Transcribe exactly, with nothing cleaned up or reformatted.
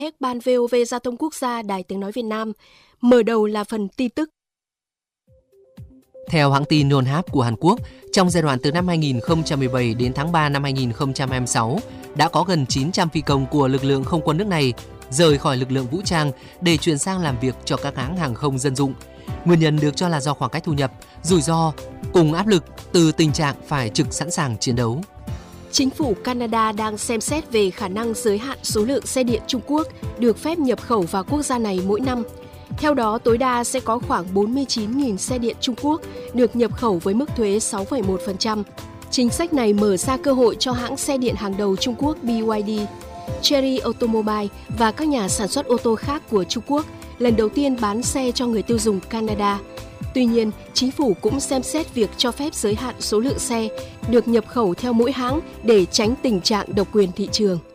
Ban vê o vê Giao thông Quốc gia Đài Tiếng Nói Việt Nam. Mở đầu là phần tin tức. Theo hãng tin Yonhap của Hàn Quốc, trong giai đoạn từ năm hai nghìn không trăm mười bảy đến tháng ba năm hai nghìn không trăm hai mươi sáu, đã có gần chín trăm phi công của lực lượng không quân nước này rời khỏi lực lượng vũ trang để chuyển sang làm việc cho các hãng hàng không dân dụng. Nguyên nhân được cho là do khoảng cách thu nhập, rủi ro cùng áp lực từ tình trạng phải trực sẵn sàng chiến đấu. Chính phủ Canada đang xem xét về khả năng giới hạn số lượng xe điện Trung Quốc được phép nhập khẩu vào quốc gia này mỗi năm. Theo đó, tối đa sẽ có khoảng bốn mươi chín nghìn xe điện Trung Quốc được nhập khẩu với mức thuế sáu phẩy một phần trăm. Chính sách này mở ra cơ hội cho hãng xe điện hàng đầu Trung Quốc bê y đê, Chery Automobile và các nhà sản xuất ô tô khác của Trung Quốc lần đầu tiên bán xe cho người tiêu dùng Canada. Tuy nhiên, chính phủ cũng xem xét việc cho phép giới hạn số lượng xe được nhập khẩu theo mỗi hãng để tránh tình trạng độc quyền thị trường.